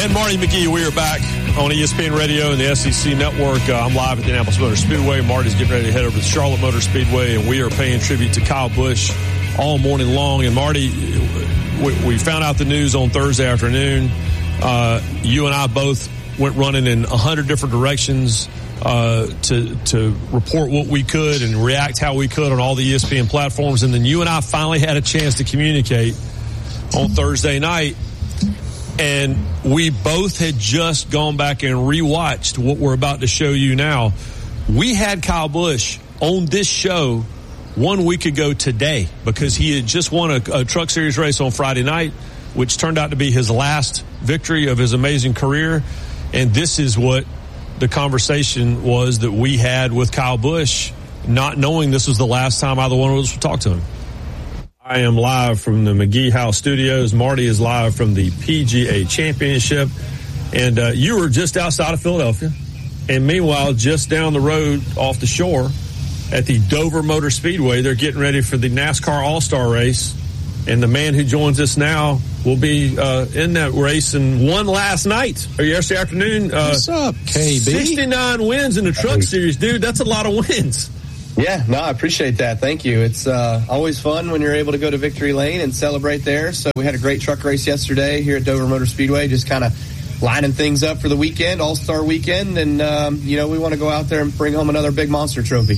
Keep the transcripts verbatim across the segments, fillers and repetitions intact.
And Marty McGee, we are back on E S P N Radio and the S E C Network. Uh, I'm live at the Indianapolis Motor Speedway. Marty's getting ready to head over to the Charlotte Motor Speedway, and we are paying tribute to Kyle Busch all morning long. And Marty, we, we found out the news on Thursday afternoon. Uh, you and I both went running in a hundred different directions uh, to to report what we could and react how we could on all the E S P N platforms. And then you and I finally had a chance to communicate on Thursday night. And we both had just gone back and rewatched what we're about to show you now. We had Kyle Busch on this show one week ago today because he had just won a, a Truck Series race on Friday night, which turned out to be his last victory of his amazing career. And this is what the conversation was that we had with Kyle Busch, not knowing this was the last time either one of us would talk to him. I am live from the McGee House Studios. Marty is live from the P G A Championship. And uh, you were just outside of Philadelphia. And meanwhile, just down the road off the shore at the Dover Motor Speedway, they're getting ready for the NASCAR All-Star race. And the man who joins us now will be uh, in that race and won last night or yesterday afternoon. Uh, What's up, K B? sixty-nine wins in the Truck Series, dude. That's a lot of wins. Yeah, no, I appreciate that. Thank you. It's uh, always fun when you're able to go to Victory Lane and celebrate there. So we had a great truck race yesterday here at Dover Motor Speedway, just kind of lining things up for the weekend, All-Star weekend. And, um, you know, we want to go out there and bring home another big monster trophy.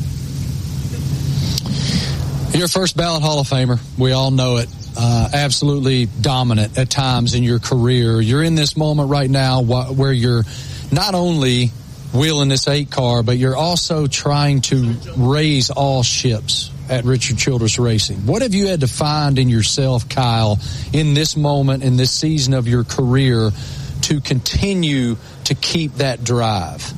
You're a first ballot Hall of Famer. We all know it. Uh, absolutely dominant at times in your career. You're in this moment right now where you're not only wheeling this eight car, but you're also trying to raise all ships at Richard Childress Racing. What have you had to find in yourself, Kyle, in this moment, in this season of your career, to continue to keep that drive?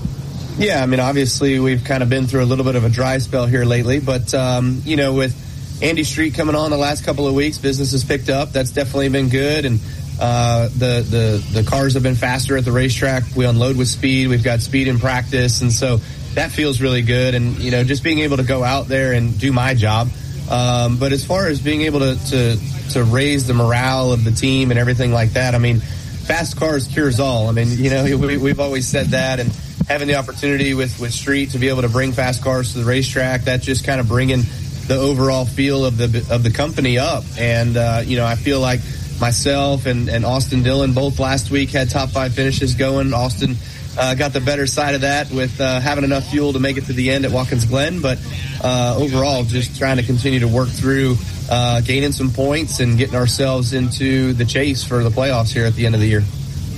Yeah, I mean, obviously we've kind of been through a little bit of a dry spell here lately, but, um, you know, with Andy Street coming on the last couple of weeks, business has picked up. That's definitely been good. And Uh, the, the, the cars have been faster at the racetrack. We unload with speed. We've got speed in practice. And so that feels really good. And, you know, just being able to go out there and do my job. Um, but as far as being able to, to, to raise the morale of the team and everything like that, I mean, fast cars cures all. I mean, you know, we, we've always said that, and having the opportunity with, with Street to be able to bring fast cars to the racetrack, that's just kind of bringing the overall feel of the, of the company up. And, uh, you know, I feel like myself and, and Austin Dillon both last week had top five finishes going. Austin uh, got the better side of that with uh, having enough fuel to make it to the end at Watkins Glen. But uh, overall, just trying to continue to work through uh, gaining some points and getting ourselves into the chase for the playoffs here at the end of the year.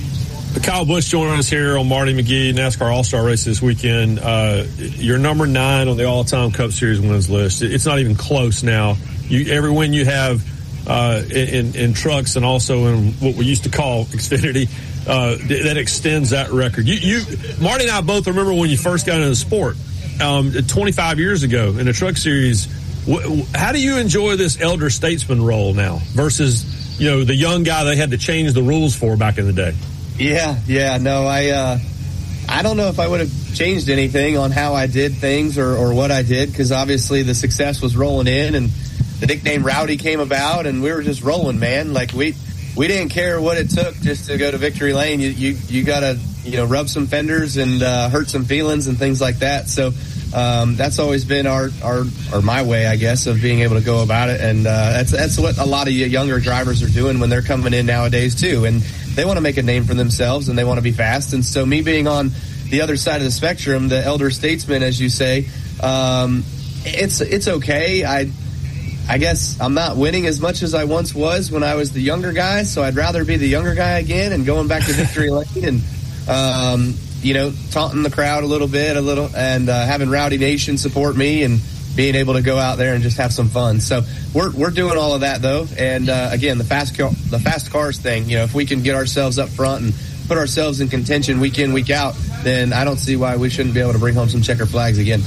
Kyle Busch joining us here on Marty McGee, NASCAR All-Star race this weekend. Uh, you're number nine on the all-time Cup Series wins list. It's not even close now. You, every win you have Uh, in, in trucks and also in what we used to call Xfinity, uh, that extends that record. You, you, Marty and I both remember when you first got into the sport, um, twenty-five years ago in the Truck Series. W- how do you enjoy this elder statesman role now versus, you know, the young guy they had to change the rules for back in the day? Yeah, yeah, no, I, uh, I don't know if I would have changed anything on how I did things or, or what I did, because obviously the success was rolling in and the nickname Rowdy came about, and we were just rolling, man. Like we, we didn't care what it took just to go to Victory Lane. You, you, you gotta, you know, rub some fenders and uh, hurt some feelings and things like that. So um, that's always been our, our, or my way, I guess, of being able to go about it. And uh, that's that's what a lot of younger drivers are doing when they're coming in nowadays too. And they want to make a name for themselves and they want to be fast. And so me being on the other side of the spectrum, the elder statesman, as you say, um, it's it's okay. I. I guess I'm not winning as much as I once was when I was the younger guy, so I'd rather be the younger guy again and going back to Victory Lane and, um, you know, taunting the crowd a little bit, a little, and uh, having Rowdy Nation support me and being able to go out there and just have some fun. So we're we're doing all of that though, and uh, again, the fast car, the fast cars thing. You know, if we can get ourselves up front and put ourselves in contention week in, week out, then I don't see why we shouldn't be able to bring home some checker flags again.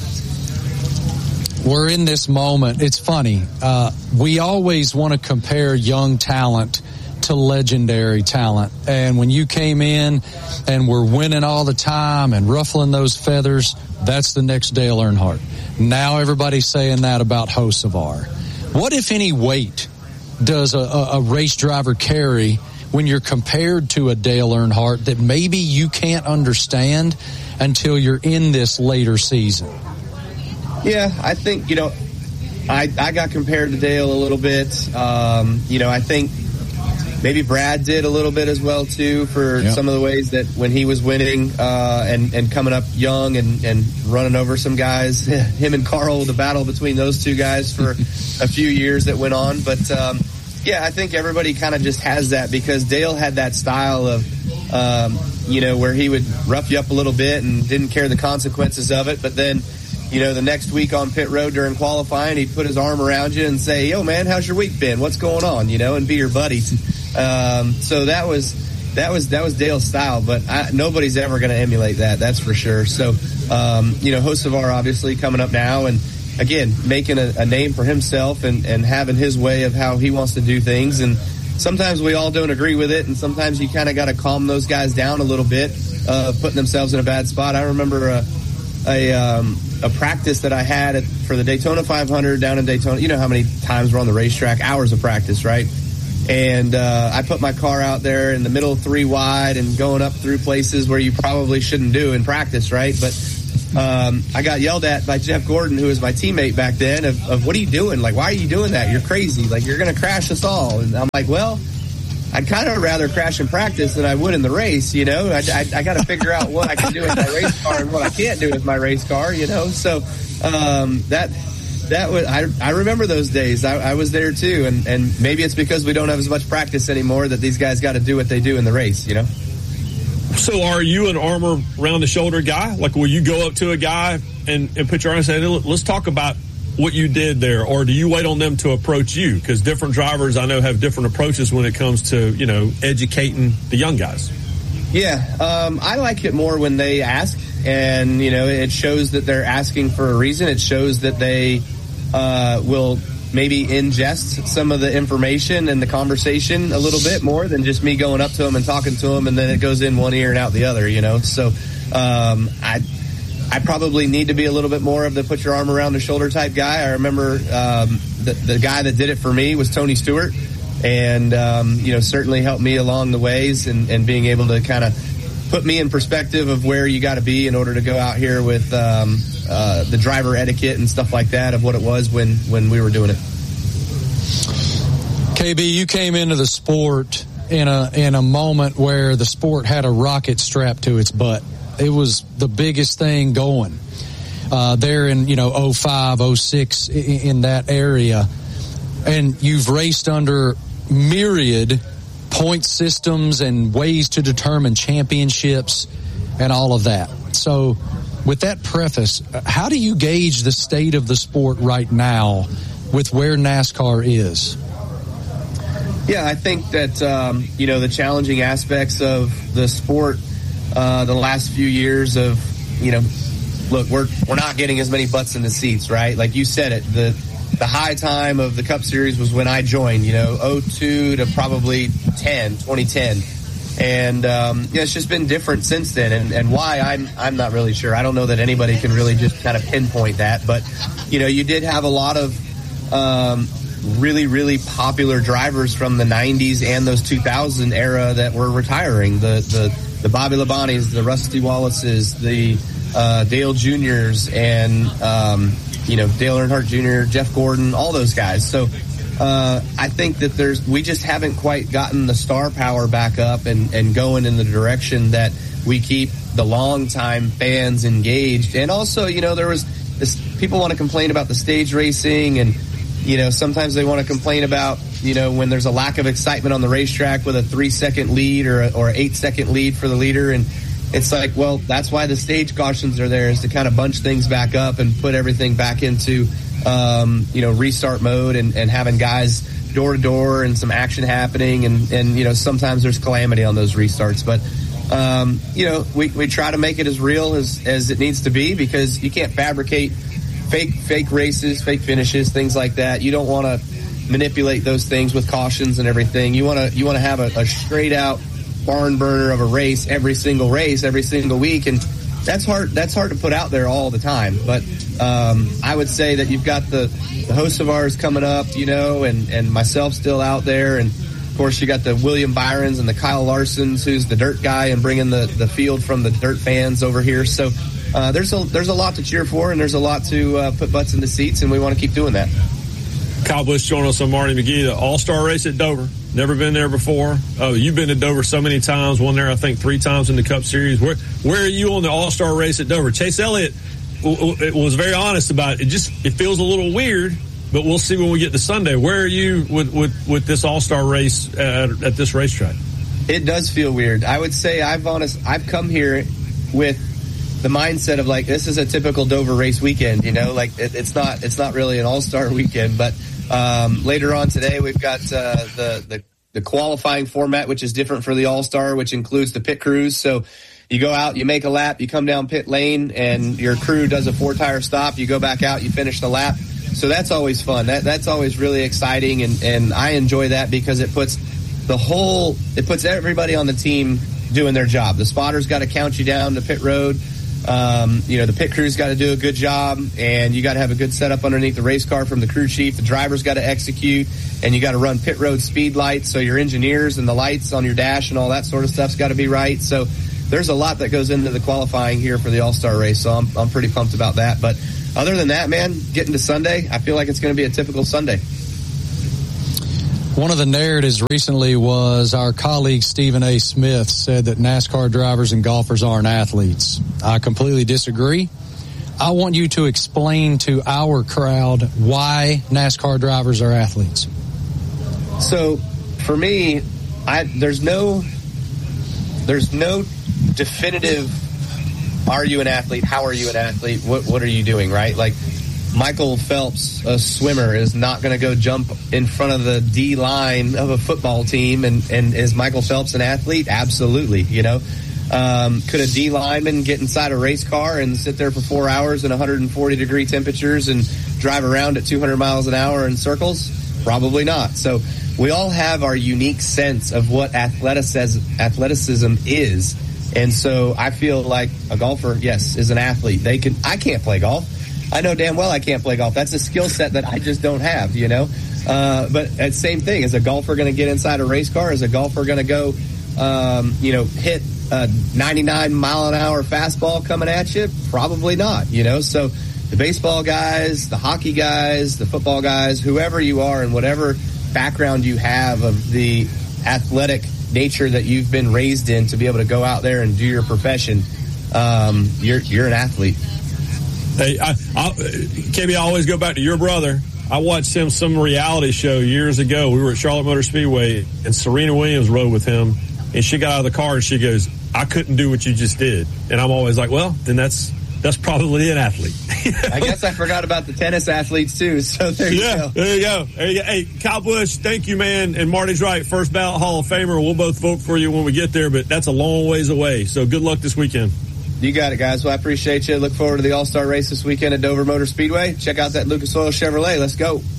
We're in this moment. It's funny. Uh, we always want to compare young talent to legendary talent. And when you came in and were winning all the time and ruffling those feathers, that's the next Dale Earnhardt. Now everybody's saying that about Hocevar. What, if any, weight does a, a, a race driver carry when you're compared to a Dale Earnhardt that maybe you can't understand until you're in this later season? Yeah, I think, you know, I, I got compared to Dale a little bit. Um, you know, I think maybe Brad did a little bit as well, too, for yep. some of the ways that when he was winning uh, and, and coming up young and, and running over some guys, him and Carl, the battle between those two guys for a few years that went on. But, um, yeah, I think everybody kind of just has that because Dale had that style of, um, you know, where he would rough you up a little bit and didn't care the consequences of it. But then, you know, the next week on pit road during qualifying, he'd put his arm around you and say, yo, man, how's your week been? What's going on? You know, and be your buddy. Um, so that was that was that was Dale's style, but I, nobody's ever going to emulate that. That's for sure. So, um, you know, Hocevar obviously coming up now, and again making a, a name for himself and, and having his way of how he wants to do things. And sometimes we all don't agree with it, and sometimes you kind of got to calm those guys down a little bit, uh, putting themselves in a bad spot. I remember a a, um, a practice that I had at, for the Daytona five hundred down in Daytona. You know how many times we're on the racetrack? Hours of practice, right? And uh, I put my car out there in the middle three wide and going up through places where you probably shouldn't do in practice, right? But um, I got yelled at by Jeff Gordon, who was my teammate back then, of, of what are you doing? Like, why are you doing that? You're crazy. Like, you're going to crash us all. And I'm like, well, I'd kind of rather crash in practice than I would in the race, you know? I, I, I got to figure out what I can do with my race car and what I can't do with my race car, you know? So um, that... That was I. I remember those days. I, I was there too, and, and maybe it's because we don't have as much practice anymore that these guys got to do what they do in the race. You know. So, are you an armor around the shoulder guy? Like, will you go up to a guy and, and put your arm and say, "Let's talk about what you did there," or do you wait on them to approach you? Because different drivers, I know, have different approaches when it comes to you know educating the young guys. Yeah, um, I like it more when they ask, and you know, it shows that they're asking for a reason. It shows that they. Uh, will maybe ingest some of the information and the conversation a little bit more than just me going up to them and talking to them, and then it goes in one ear and out the other, you know. So um, I I probably need to be a little bit more of the put your arm around the shoulder type guy. I remember um, the, the guy that did it for me was Tony Stewart, and um, you know, certainly helped me along the ways and, and being able to kind of put me in perspective of where you got to be in order to go out here with um, uh, the driver etiquette and stuff like that of what it was when, when we were doing it. K B, you came into the sport in a in a moment where the sport had a rocket strapped to its butt. It was the biggest thing going uh, there in, you know, oh five, oh six in, in that area. And you've raced under myriad point systems and ways to determine championships and all of that. So with that preface, how do you gauge the state of the sport right now with where NASCAR is? Yeah, I think that, um, you know, the challenging aspects of the sport uh, the last few years of, you know, look, we're we're not getting as many butts in the seats, right? Like you said it, the The high time of the Cup Series was when I joined, you know, oh two to probably ten, twenty ten. And, um, you know, it's just been different since then. And, and why, I'm I'm not really sure. I don't know that anybody can really just kind of pinpoint that. But, you know, you did have a lot of um, really, really popular drivers from the nineties and those two thousand era that were retiring. The, the, the Bobby Labanis, the Rusty Wallaces, the uh, Dale Juniors, and, um, you know, Dale Earnhardt Junior, Jeff Gordon, all those guys. So uh, I think that there's we just haven't quite gotten the star power back up and, and going in the direction that we keep the longtime fans engaged. And also, you know, there was this, people want to complain about the stage racing, and, you know, sometimes they want to complain about, you know, when there's a lack of excitement on the racetrack with a three-second lead or a, or an eight-second lead for the leader. And it's like, well, that's why the stage cautions are there, is to kind of bunch things back up and put everything back into, um, you know, restart mode and, and having guys door to door and some action happening. And, and, you know, sometimes there's calamity on those restarts. But, um, you know, we, we try to make it as real as, as it needs to be, because you can't fabricate fake, fake races, fake finishes, things like that. You don't want to manipulate those things with cautions and everything. You want to, you want to have a, a straight out barn burner of a race every single race every single week, and that's hard that's hard to put out there all the time. But um I would say that you've got the the Hocevars coming up, you know, and and myself still out there, and course, you got the William Byrons and the Kyle Larsons, who's the dirt guy and bringing the, the field from the dirt fans over here. So uh, there's a there's a lot to cheer for, and there's a lot to uh, put butts in the seats, and we want to keep doing that. Kyle Busch joining us on Marty McGee, the All-Star race at Dover. Never been there before. Oh, you've been to Dover so many times. Won there, I think, three times in the Cup Series. Where where are you on the All-Star race at Dover? Chase Elliott w- was very honest about it. It just it feels a little weird, but we'll see when we get to Sunday. Where are you with with, with this All-Star race at, at this racetrack? It does feel weird. I would say I've honest. I've come here with the mindset of like, this is a typical Dover race weekend, you know, like it, it's not, it's not really an all-star weekend, but, um, later on today, we've got, uh, the, the, the qualifying format, which is different for the all-star, which includes the pit crews. So you go out, you make a lap, you come down pit lane and your crew does a four tire stop. You go back out, you finish the lap. So that's always fun. That, that's always really exciting. And, and I enjoy that because it puts the whole, it puts everybody on the team doing their job. The spotter's got to count you down to pit road. Um, you know, the pit crew's got to do a good job, and you got to have a good setup underneath the race car from the crew chief. The driver's got to execute, and you got to run pit road speed lights, so your engineers and the lights on your dash and all that sort of stuff's got to be right. So there's a lot that goes into the qualifying here for the All-Star race, so I'm, I'm pretty pumped about that. But other than that, man, getting to Sunday, I feel like it's going to be a typical Sunday. One of the narratives recently was our colleague Stephen A. Smith said that NASCAR drivers and golfers aren't athletes. I completely disagree. I want you to explain to our crowd why NASCAR drivers are athletes. So, for me, I there's no there's no definitive. Are you an athlete? How are you an athlete? What what are you doing? Right, like. Michael Phelps, a swimmer, is not going to go jump in front of the D line of a football team. And, and is Michael Phelps an athlete? Absolutely. You know, um, could a D lineman get inside a race car and sit there for four hours in one hundred forty degree temperatures and drive around at two hundred miles an hour in circles? Probably not. So we all have our unique sense of what athleticism, athleticism is. And so I feel like a golfer, yes, is an athlete. They can. I can't play golf. I know damn well I can't play golf. That's a skill set that I just don't have, you know. Uh, but the same thing. Is a golfer going to get inside a race car? Is a golfer going to go, um, you know, hit a ninety-nine mile an hour fastball coming at you? Probably not, you know. So the baseball guys, the hockey guys, the football guys, whoever you are and whatever background you have of the athletic nature that you've been raised in to be able to go out there and do your profession, um, you're you're an athlete. Hey, I, I, K B, I always go back to your brother. I watched him some reality show years ago. We were at Charlotte Motor Speedway, and Serena Williams rode with him, and she got out of the car, and she goes, I couldn't do what you just did. And I'm always like, well, then that's that's probably an athlete. I guess I forgot about the tennis athletes, too, so there you yeah, go. there you go. There you go. Hey, Kyle Busch, thank you, man. And Marty's right, first ballot Hall of Famer. We'll both vote for you when we get there, but that's a long ways away. So good luck this weekend. You got it, guys. Well, I appreciate you. Look forward to the All-Star race this weekend at Dover Motor Speedway. Check out that Lucas Oil Chevrolet. Let's go.